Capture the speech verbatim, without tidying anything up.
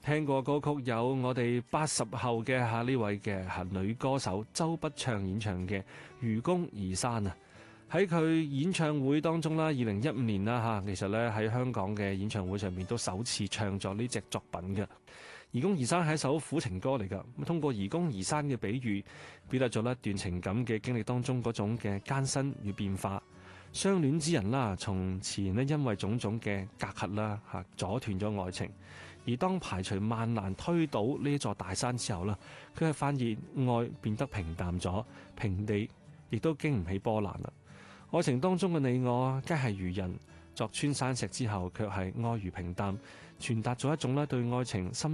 聽過歌曲有我哋八十後嘅吓呢位嘅吓女歌手周筆暢演唱嘅《愚公移山》啊。喺佢演唱會當中啦，二零一五年啦吓，其實咧喺香港嘅演唱會上面都首次唱咗呢隻作品嘅《愚公移山》係一首苦情歌嚟噶。咁通過愚公移山嘅比喻，表達咗一段情感嘅經歷當中嗰種嘅艱辛與變化。相戀之人啦，從前咧因為種種嘅隔閡啦吓，阻斷咗愛情。而當排除萬難推倒呢座大山之後啦，佢係發現愛變得平淡咗，平地亦都經唔起波瀾啦。愛情當中嘅你我，皆係如人，鑿穿山石之後，卻係愛如平淡，傳達咗一種咧對愛情深